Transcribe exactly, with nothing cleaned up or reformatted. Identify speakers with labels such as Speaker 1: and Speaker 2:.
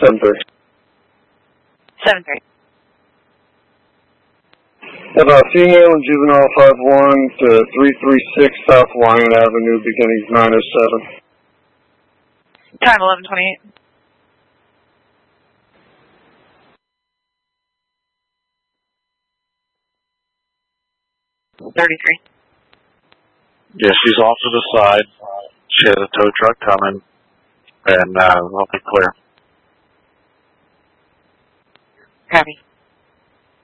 Speaker 1: seven thirty.
Speaker 2: seven thirty.
Speaker 1: About female and juvenile five one to three three six South Lyon Avenue, beginnings nine oh seven.
Speaker 2: Time eleven twenty-eight. thirty-three.
Speaker 3: Yeah, she's off to the side. She has a tow truck coming, and uh, we'll be clear.
Speaker 2: Copy.